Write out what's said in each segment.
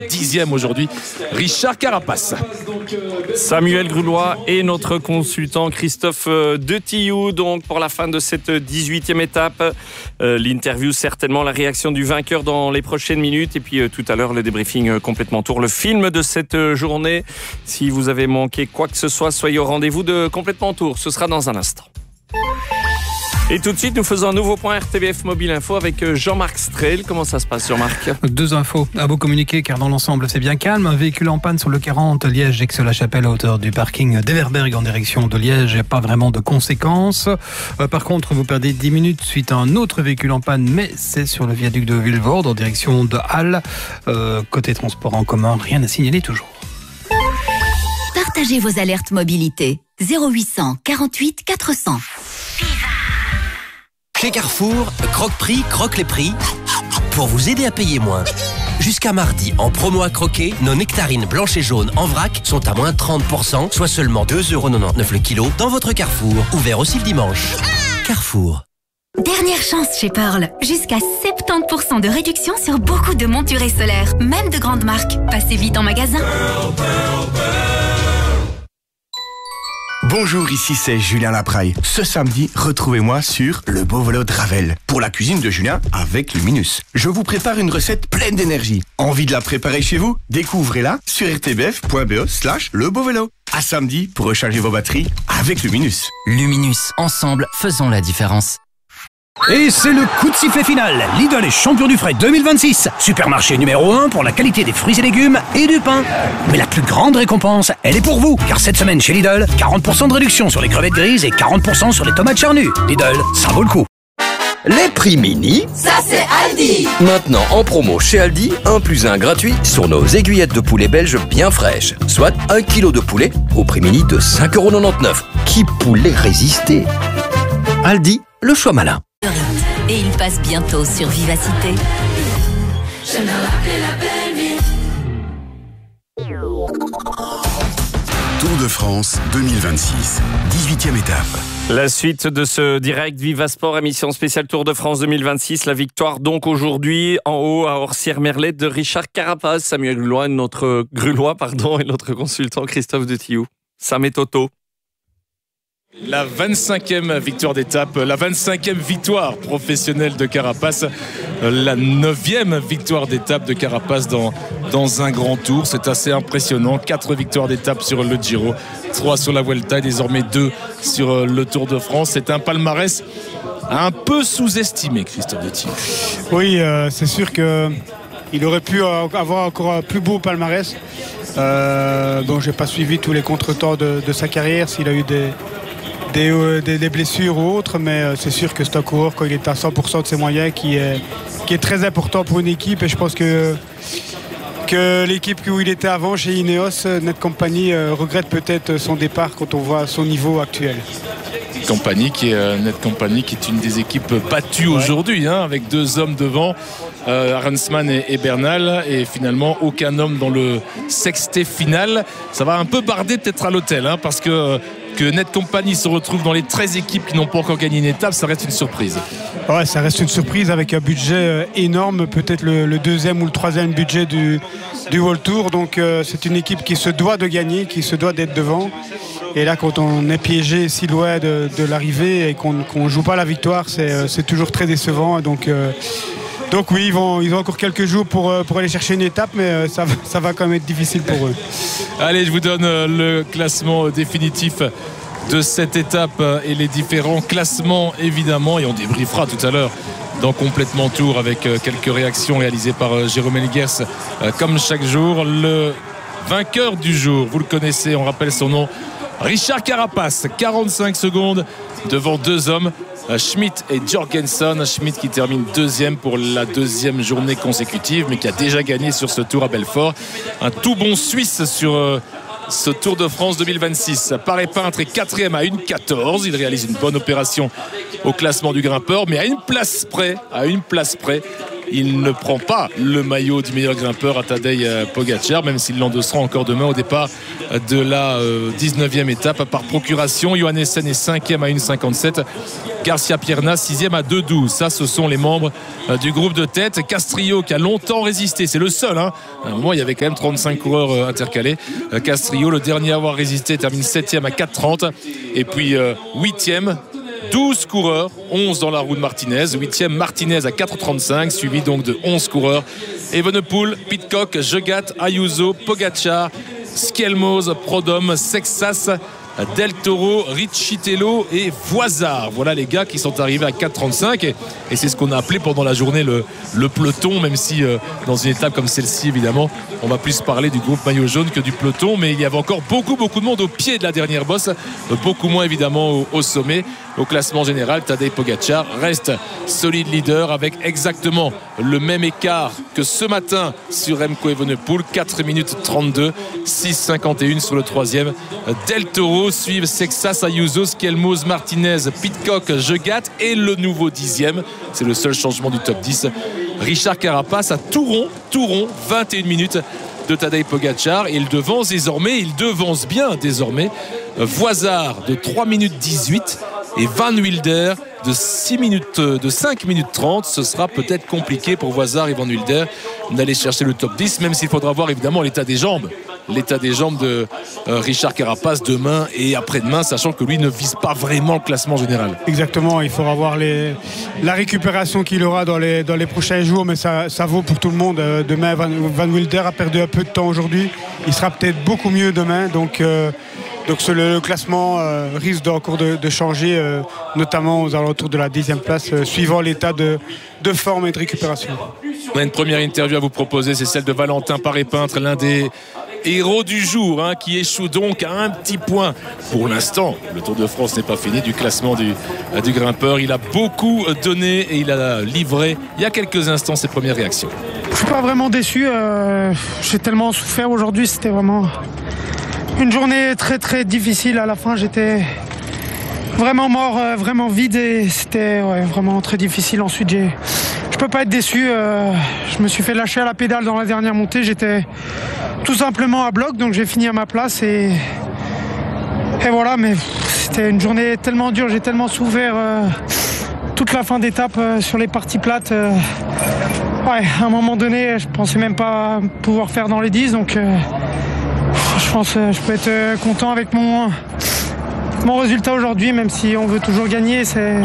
10e aujourd'hui, Richard Carapace. Samuel Grulois et notre consultant Christophe Detillou donc pour la fin de cette 18e étape. L'interview certainement, la réaction du vainqueur dans les prochaines minutes et puis tout à l'heure le débriefing complètement tour, le film de cette journée. Si vous avez manqué quoi que ce soit, soyez au rendez-vous de Complètement Tour, ce sera dans un instant. Et tout de suite, nous faisons un nouveau point RTBF Mobile Info avec Jean-Marc Strel. Comment ça se passe, Jean-Marc ? 2 infos à vous communiquer car dans l'ensemble c'est bien calme. Un véhicule en panne sur le 40 Liège-Aix-la-Chapelle à hauteur du parking d'Everberg en direction de Liège. Et pas vraiment de conséquences. Par contre, vous perdez 10 minutes suite à un autre véhicule en panne, mais c'est sur le viaduc de Vilvoorde en direction de Halle. Côté transport en commun, rien à signaler toujours. Partagez vos alertes mobilité. 0800 48 400. Chez Carrefour, Croque-Prix croque les prix pour vous aider à payer moins. Jusqu'à mardi, en promo à croquer, nos nectarines blanches et jaunes en vrac sont à moins 30%, soit seulement 2,99€ le kilo dans votre Carrefour. Ouvert aussi le dimanche. Carrefour. Dernière chance chez Pearl. Jusqu'à 70% de réduction sur beaucoup de monturés solaires, même de grandes marques. Passez vite en magasin. Bonjour, ici c'est Julien Lapraille. Ce samedi, retrouvez-moi sur Le Beau Vélo de Ravel pour la cuisine de Julien avec Luminus. Je vous prépare une recette pleine d'énergie. Envie de la préparer chez vous ? Découvrez-la sur rtbf.be/lebeauvélo. À samedi pour recharger vos batteries avec Luminus. Luminus, ensemble, faisons la différence. Et c'est le coup de sifflet final. Lidl est champion du frais 2026. Supermarché numéro 1 pour la qualité des fruits et légumes et du pain. Mais la plus grande récompense, elle est pour vous. Car cette semaine chez Lidl, 40% de réduction sur les crevettes grises et 40% sur les tomates charnues. Lidl, ça vaut le coup. Les prix mini, ça c'est Aldi. Maintenant en promo chez Aldi, 1+1 gratuit sur nos aiguillettes de poulet belges bien fraîches. Soit 1 kg de poulet au prix mini de 5,99€. Qui pourrait résister ? Aldi, le choix malin. Et il passe bientôt sur Vivacité. Tour de France 2026, 18e étape. La suite de ce direct Viva Sport, émission spéciale Tour de France 2026. La victoire donc aujourd'hui en haut à Orsières-Merlette de Richard Carapace, Samuel Grulois, et notre consultant Christophe Detillou. Sam et Toto. La 25e victoire d'étape, la 25e victoire professionnelle de Carapace, la 9e victoire d'étape de Carapace dans un grand tour. C'est assez impressionnant. 4 victoires d'étape sur le Giro, 3 sur la Vuelta et désormais 2 sur le Tour de France. C'est un palmarès un peu sous-estimé, Christophe Detillou. Oui, c'est sûr qu'il aurait pu avoir encore un plus beau palmarès. Bon, je n'ai pas suivi tous les contretemps de sa carrière, s'il a eu des blessures ou autres, mais c'est sûr que c'est un coureur quand il est à 100% de ses moyens qui est très important pour une équipe, et je pense que l'équipe où il était avant chez Ineos, Net Company, regrette peut-être son départ quand on voit son niveau actuel. Net Company qui est une des équipes battues aujourd'hui, avec 2 hommes devant, Arensman et Bernal, et finalement aucun homme dans le sextet final. Ça va un peu barder peut-être à l'hôtel, parce que Net Company se retrouve dans les 13 équipes qui n'ont pas encore gagné une étape, ça reste une surprise. Ouais, ça reste une surprise avec un budget énorme, peut-être le 2e ou le 3e budget du World Tour. Donc c'est une équipe qui se doit de gagner, qui se doit d'être devant. Et là, quand on est piégé si loin de l'arrivée et qu'on ne joue pas la victoire, c'est toujours très décevant. Donc oui, ils ont encore quelques jours pour aller chercher une étape, mais ça va quand même être difficile pour eux. Allez, je vous donne le classement définitif de cette étape et les différents classements évidemment, et on débriefera tout à l'heure dans Complètement Tour avec quelques réactions réalisées par Jérôme Elguers comme chaque jour. Le vainqueur du jour, vous le connaissez, on rappelle son nom, Richard Carapace, 45 secondes devant 2 hommes, Schmidt et Jorgensen. Schmidt qui termine 2e pour la 2e journée consécutive, mais qui a déjà gagné sur ce Tour à Belfort. Un tout bon Suisse sur ce Tour de France 2026. Paré Peintre est 4e à 1,14. Il réalise une bonne opération au classement du grimpeur, mais à une place près, il ne prend pas le maillot du meilleur grimpeur à Tadej Pogačar, même s'il l'endossera encore demain au départ de la 19e étape par procuration. Johannessen est 5e à 1,57. Garcia Pierna 6e à 2,12. Ça, ce sont les membres du groupe de tête. Castrillo qui a longtemps résisté, c'est le seul. À un moment, il y avait quand même 35 coureurs intercalés. Castrillo, le dernier à avoir résisté, termine 7e à 4,30. Et puis 8e. 12 coureurs, 11 dans la roue de Martinez. 8e Martinez à 4,35, suivi donc de 11 coureurs. Evenepoel, Pidcock, Jegat, Ayuso, Pogačar, Skelmoz, Prodhomme, Sexas, Del Toro, Riccitello et Voisard. Voilà les gars qui sont arrivés à 4,35 et c'est ce qu'on a appelé pendant la journée le peloton, même si dans une étape comme celle-ci, évidemment, on va plus parler du groupe maillot jaune que du peloton, mais il y avait encore beaucoup de monde au pied de la dernière bosse, beaucoup moins évidemment au sommet. Au classement général, Tadej Pogačar reste solide leader avec exactement le même écart que ce matin sur Remco Evenepoel, 4 minutes 32, 6,51 sur le troisième. Del Toro, suivent Sexas, Ayuso, Skelmoz, Martinez, Pidcock, Jegat et le nouveau 10e. C'est le seul changement du top 10. Richard Carapace à tout rond, 21 minutes de Tadej Pogačar. Et il devance bien désormais Voisard de 3 minutes 18 et Van Wilder de 5 minutes 30. Ce sera peut-être compliqué pour Voisard et Van Wilder d'aller chercher le top 10, même s'il faudra voir évidemment l'état des jambes de Richard Carapace demain et après-demain, sachant que lui ne vise pas vraiment le classement général. Exactement, il faudra voir la récupération qu'il aura dans les prochains jours, mais ça vaut pour tout le monde. Demain, Van Wilder a perdu un peu de temps aujourd'hui, il sera peut-être beaucoup mieux demain, donc le classement risque encore de changer, notamment aux alentours de la 10e place, suivant l'état de forme et de récupération. On a une première interview à vous proposer, c'est celle de Valentin Paré-Peintre, l'un des héros du jour, qui échoue donc à un petit point. Pour l'instant, le Tour de France n'est pas fini du classement du grimpeur. Il a beaucoup donné et il a livré il y a quelques instants ses premières réactions. Je suis pas vraiment déçu, j'ai tellement souffert aujourd'hui, c'était vraiment une journée très très difficile. À la fin, j'étais vraiment mort, vraiment vide et c'était vraiment très difficile. Ensuite, je peux pas être déçu. Je me suis fait lâcher à la pédale dans la dernière montée. J'étais tout simplement à bloc, donc j'ai fini à ma place et voilà. Mais c'était une journée tellement dure, j'ai tellement souffert toute la fin d'étape sur les parties plates. À un moment donné, je pensais même pas pouvoir faire dans les 10, donc je pense que je peux être content avec mon résultat aujourd'hui, même si on veut toujours gagner. C'est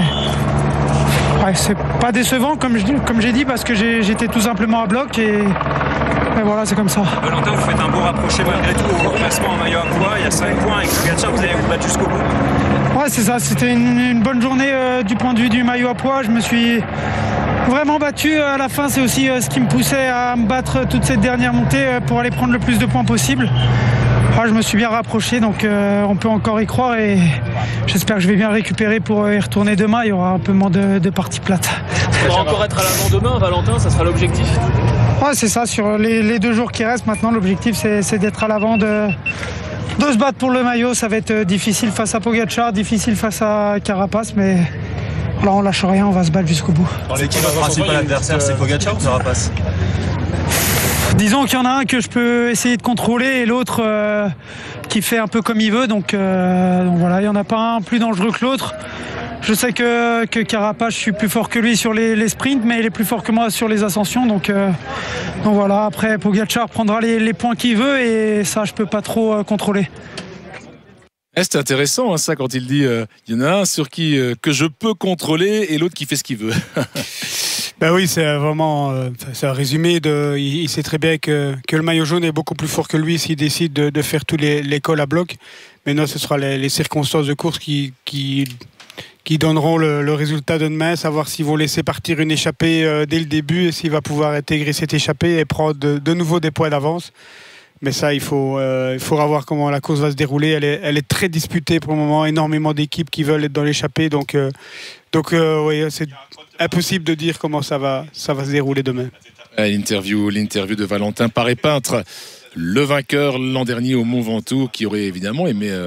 pas décevant comme j'ai dit, parce que j'étais tout simplement à bloc et voilà, c'est comme ça. Valentin, vous faites un beau rapproché malgré tout au classement en maillot à poids. Il y a 5 points avec Pogačar, vous avez battu jusqu'au bout. Ouais, c'est ça, c'était une bonne journée du point de vue du maillot à poids. Je me suis vraiment battu à la fin, c'est aussi ce qui me poussait à me battre toute cette dernière montée pour aller prendre le plus de points possible. Je me suis bien rapproché, donc on peut encore y croire et j'espère que je vais bien récupérer pour y retourner demain. Il y aura un peu moins de parties plates. Il faudra encore être à l'avant demain, Valentin, ça sera l'objectif. Ouais, c'est ça, sur les 2 jours qui restent maintenant, l'objectif c'est d'être à l'avant, de se battre pour le maillot. Ça va être difficile face à Pogačar, difficile face à Carapace, mais là on lâche rien, on va se battre jusqu'au bout. C'est qui votre principal adversaire, c'est Pogačar ou Carapace? Disons qu'il y en a un que je peux essayer de contrôler et l'autre qui fait un peu comme il veut, donc voilà, il n'y en a pas un plus dangereux que l'autre. Je sais que Carapace, je suis plus fort que lui sur les sprints, mais il est plus fort que moi sur les ascensions, donc voilà. Après, Pogačar prendra les points qu'il veut et ça, je peux pas trop contrôler. C'est intéressant ça, quand il dit il y en a un sur qui que je peux contrôler et l'autre qui fait ce qu'il veut. Ben oui, c'est vraiment c'est un résumé il sait très bien que le maillot jaune est beaucoup plus fort que lui s'il décide de faire tous les cols à bloc. Maintenant, ce sera les circonstances de course qui donneront le résultat de demain, savoir s'ils vont laisser partir une échappée dès le début et s'il va pouvoir intégrer cette échappée et prendre de nouveau des points d'avance. Mais ça, il faudra voir comment la course va se dérouler. Elle est très disputée pour le moment, énormément d'équipes qui veulent être dans l'échappée, donc oui, c'est impossible de dire comment ça va se dérouler demain. L'interview de Valentin Paré-Peintre, le vainqueur l'an dernier au Mont Ventoux, qui aurait évidemment aimé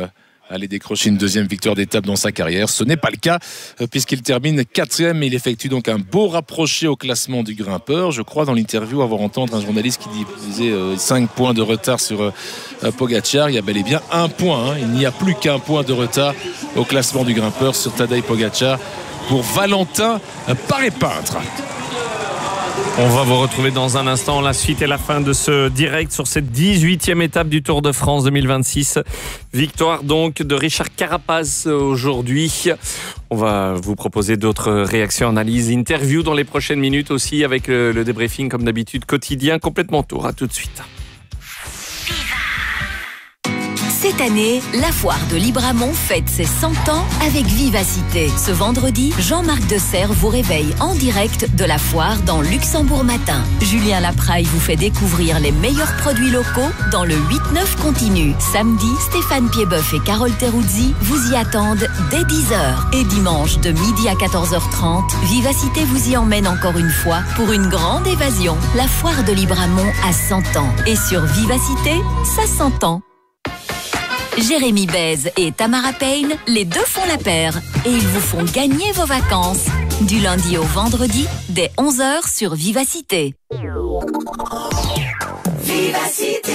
aller décrocher une deuxième victoire d'étape dans sa carrière. Ce n'est pas le cas puisqu'il termine 4e et il effectue donc un beau rapproché au classement du grimpeur. Je crois dans l'interview avoir entendu un journaliste qui disait 5 points de retard sur Pogacar. Il y a bel et bien 1 point. Il n'y a plus qu'un point de retard au classement du grimpeur sur Tadej Pogacar pour Valentin Paré-Peintre. On va vous retrouver dans un instant la suite et la fin de ce direct sur cette 18e étape du Tour de France 2026. Victoire donc de Richard Carapaz aujourd'hui. On va vous proposer d'autres réactions, analyses, interviews dans les prochaines minutes aussi avec le débriefing comme d'habitude quotidien complètement tour. À tout de suite. Cette année, la foire de Libramont fête ses 100 ans avec vivacité. Ce vendredi, Jean-Marc Desserre vous réveille en direct de la foire dans Luxembourg Matin. Julien Lapraille vous fait découvrir les meilleurs produits locaux dans le 8-9 continu. Samedi, Stéphane Piedboeuf et Carole Teruzzi vous y attendent dès 10h. Et dimanche, de midi à 14h30, Vivacité vous y emmène encore une fois pour une grande évasion. La foire de Libramont a 100 ans. Et sur Vivacité, ça s'entend. Jérémy Bèze et Tamara Payne, les deux font la paire et ils vous font gagner vos vacances. Du lundi au vendredi, dès 11h sur Vivacité. Vivacité.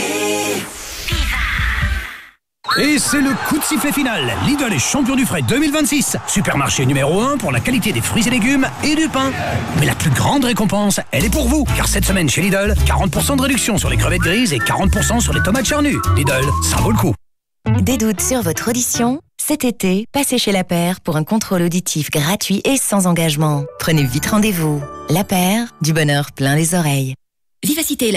Et c'est le coup de sifflet final. Lidl est champion du frais 2026. Supermarché numéro 1 pour la qualité des fruits et légumes et du pain. Mais la plus grande récompense, elle est pour vous. Car cette semaine chez Lidl, 40% de réduction sur les crevettes grises et 40% sur les tomates charnues. Lidl, ça vaut le coup. Des doutes sur votre audition? Cet été, passez chez La Paire pour un contrôle auditif gratuit et sans engagement. Prenez vite rendez-vous. La Paire, du bonheur plein les oreilles. Vivacité.